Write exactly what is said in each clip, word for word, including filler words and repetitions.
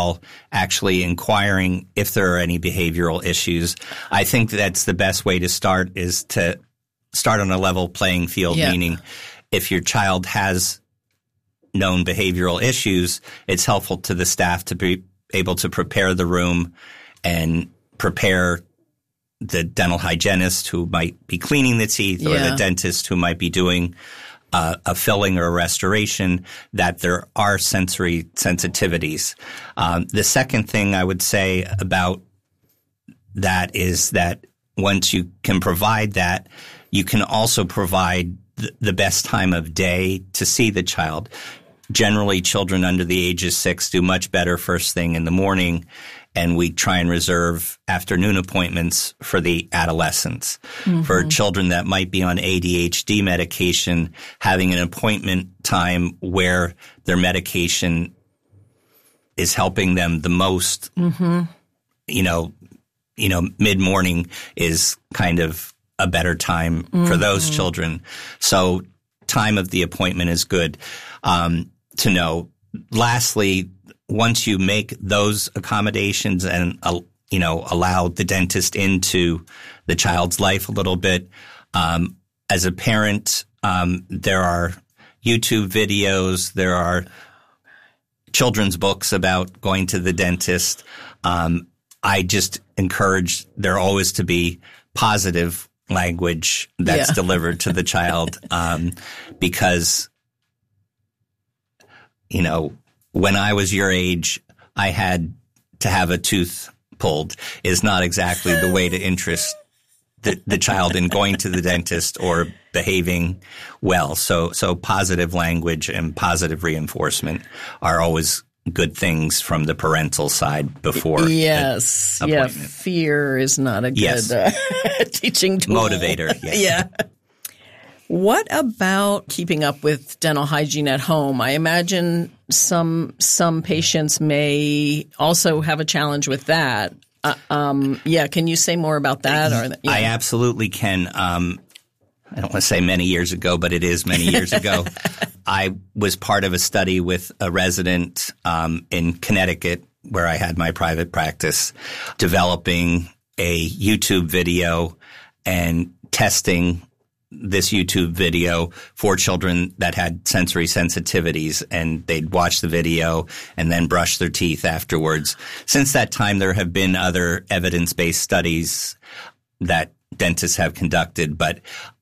well, actually inquiring if there are any behavioral issues. I think that's the best way to start, is to start on a level playing field, yeah. meaning if your child has known behavioral issues, it's helpful to the staff to be able to prepare the room and prepare the dental hygienist who might be cleaning the teeth or yeah. the dentist who might be doing uh, a filling or a restoration, that there are sensory sensitivities. Um, the second thing I would say about that is that once you can provide that, you can also provide th- the best time of day to see the child. Generally, children under the age of six do much better first thing in the morning, and we try and reserve afternoon appointments for the adolescents. Mm-hmm. For children that might be on A D H D medication, having an appointment time where their medication is helping them the most, mm-hmm. you know, you know, mid-morning is kind of a better time mm-hmm. for those children. So time of the appointment is good. Um, to know. Lastly, once you make those accommodations and, uh, you know, allow the dentist into the child's life a little bit, um, as a parent, um, there are YouTube videos, there are children's books about going to the dentist. Um, I just encourage there always to be positive language that's yeah. delivered to the child, um, because you know, when I was your age, I had to have a tooth pulled is not exactly the way to interest the, the child in going to the dentist or behaving well. So, so positive language and positive reinforcement are always good things from the parental side before yes. the appointment. Yeah, fear is not a good yes. uh, teaching tool. Motivator, yes. yeah. What about keeping up with dental hygiene at home? I imagine some some patients may also have a challenge with that. Uh, um, yeah, can you say more about that? Or yeah. I absolutely can. Um, I don't want to say many years ago, but it is many years ago. I was part of a study with a resident um, in Connecticut where I had my private practice, developing a YouTube video and testing this YouTube video for children that had sensory sensitivities, and they'd watch the video and then brush their teeth afterwards. Since that time, there have been other evidence-based studies that dentists have conducted, but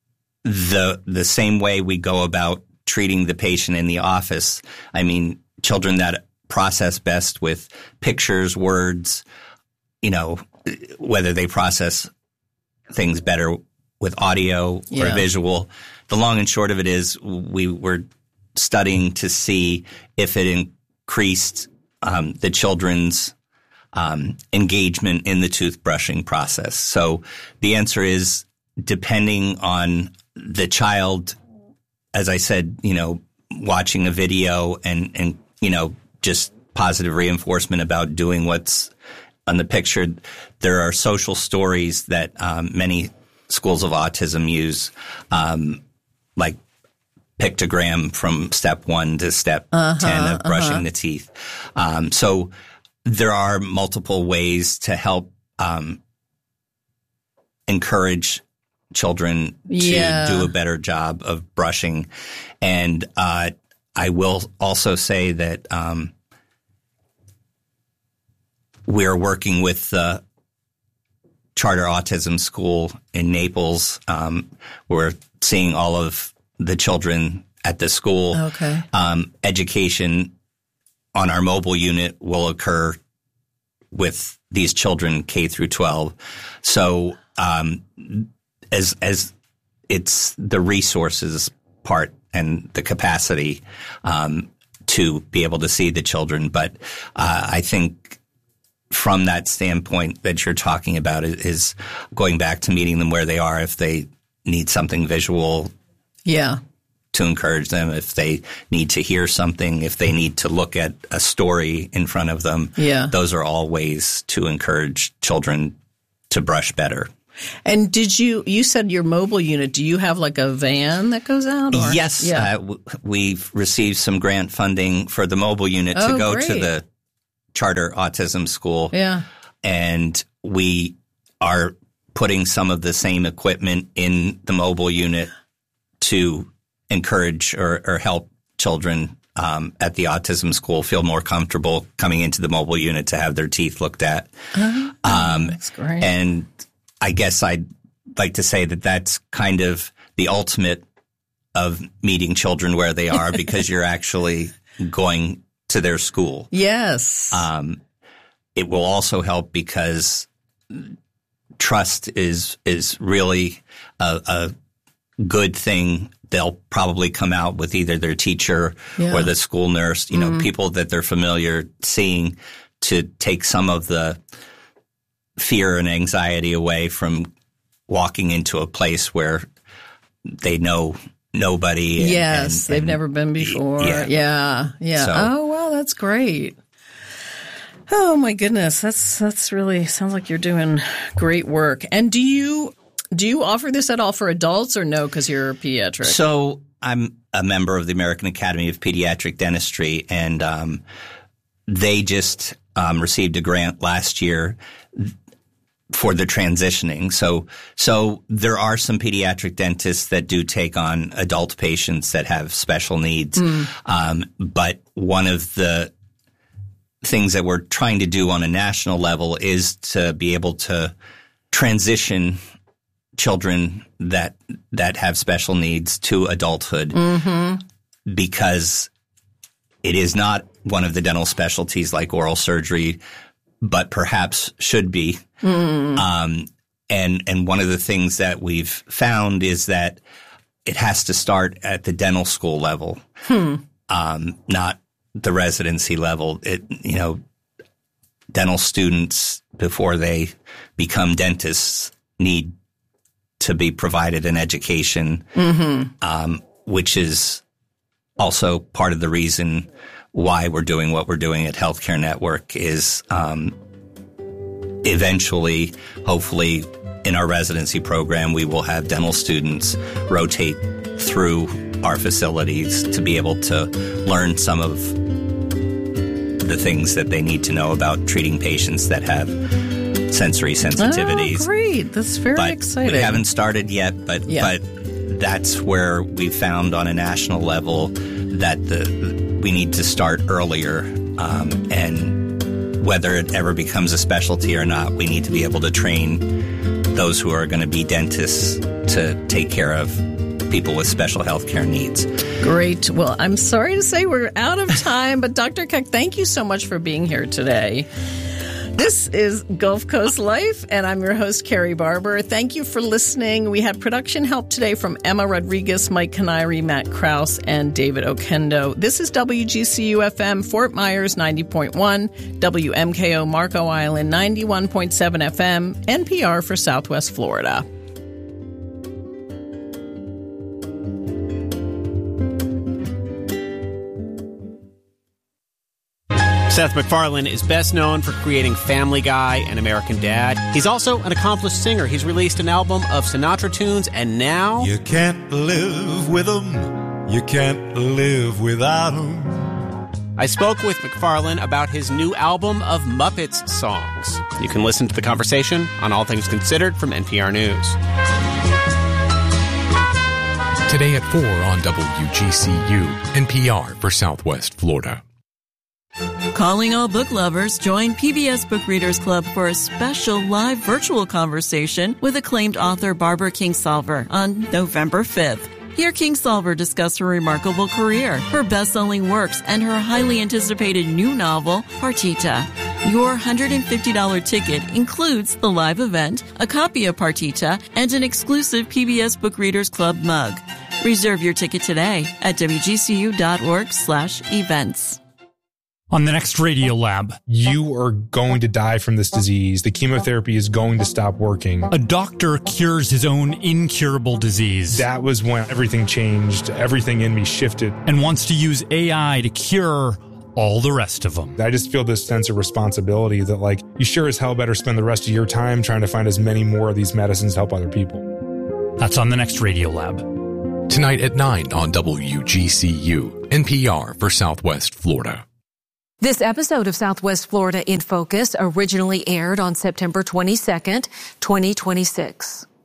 the the same way we go about treating the patient in the office, I mean, children that process best with pictures, words, you know, whether they process things better with audio yeah. or visual. The long and short of it is we were studying to see if it increased um, the children's um, engagement in the toothbrushing process. So the answer is, depending on the child, as I said, you know, watching a video and, and you know, just positive reinforcement about doing what's on the picture. There are social stories that um, many schools of autism use, um, like pictogram from step one to step uh-huh, ten of brushing uh-huh. the teeth. Um, so there are multiple ways to help um, encourage children to yeah. do a better job of brushing. And uh, I will also say that um, we're working with the Charter Autism School in Naples. Um, we're seeing all of the children at the school. Okay. Um, education on our mobile unit will occur with these children K through twelve. So um, as as it's the resources part and the capacity um, to be able to see the children. But uh, I think from that standpoint that you're talking about is going back to meeting them where they are. If they need something visual, yeah, to encourage them. If they need to hear something, if they need to look at a story in front of them, yeah, those are all ways to encourage children to brush better. And did you, you said your mobile unit, do you have like a van that goes out? Or? Yes. Yeah. Uh, w- we've received some grant funding for the mobile unit oh, to go great. to the charter autism school. Yeah. And we are putting some of the same equipment in the mobile unit to encourage or, or help children um, at the autism school feel more comfortable coming into the mobile unit to have their teeth looked at. Oh, um, that's great. And I guess I'd like to say that that's kind of the ultimate of meeting children where they are because you're actually going to their school. Yes. Um, it will also help because trust is is really a, a good thing. They'll probably come out with either their teacher yeah. or the school nurse, you know, mm. people that they're familiar seeing to take some of the fear and anxiety away from walking into a place where they know nobody. And, yes, and, they've and, never been before. Yeah, yeah. yeah. So, oh, wow, that's great. Oh my goodness, that's that's really sounds like you're doing great work. And do you do you offer this at all for adults or no? Because you're a pediatric. So I'm a member of the American Academy of Pediatric Dentistry, and um, they just um, received a grant last year for the transitioning. So so there are some pediatric dentists that do take on adult patients that have special needs, mm. um, but one of the things that we're trying to do on a national level is to be able to transition children that that have special needs to adulthood mm-hmm. because it is not one of the dental specialties like oral surgery, but perhaps should be. Mm. Um, and and one of the things that we've found is that it has to start at the dental school level, hmm. um, not the residency level. It, you know, dental students before they become dentists need to be provided an education, mm-hmm. um, which is also part of the reason why we're doing what we're doing at Healthcare Network is um, eventually, hopefully, in our residency program, we will have dental students rotate through our facilities to be able to learn some of the things that they need to know about treating patients that have sensory sensitivities. Oh, great. That's very but exciting. We haven't started yet, but yeah. but that's where we found on a national level that the we need to start earlier, um, and whether it ever becomes a specialty or not, we need to be able to train those who are going to be dentists to take care of people with special health care needs. Great. Well, I'm sorry to say we're out of time, but Doctor Keck, thank you so much for being here today. This is Gulf Coast Life, and I'm your host, Carrie Barber. Thank you for listening. We had production help today from Emma Rodriguez, Mike Canary, Matt Krause, and David Okendo. This is W G C U F M, Fort Myers ninety point one, W M K O Marco Island ninety-one point seven F M, N P R for Southwest Florida. Seth MacFarlane is best known for creating Family Guy and American Dad. He's also an accomplished singer. He's released an album of Sinatra tunes, and now... You can't live with them. You can't live without them. I spoke with MacFarlane about his new album of Muppets songs. You can listen to the conversation on All Things Considered from N P R News. Today at four on W G C U, N P R for Southwest Florida. Calling all book lovers, join P B S Book Readers Club for a special live virtual conversation with acclaimed author Barbara Kingsolver on November fifth. Hear Kingsolver discuss her remarkable career, her best-selling works, and her highly anticipated new novel, Partita. Your one hundred fifty dollars ticket includes the live event, a copy of Partita, and an exclusive P B S Book Readers Club mug. Reserve your ticket today at W G C U dot org slash events. On the next Radio Lab. You are going to die from this disease. The chemotherapy is going to stop working. A doctor cures his own incurable disease. That was when everything changed. Everything in me shifted. And wants to use A I to cure all the rest of them. I just feel this sense of responsibility that, like, you sure as hell better spend the rest of your time trying to find as many more of these medicines to help other people. That's on the next Radio Lab. Tonight at nine on W G C U, N P R for Southwest Florida. This episode of Southwest Florida in Focus originally aired on September twenty-second, twenty twenty-six.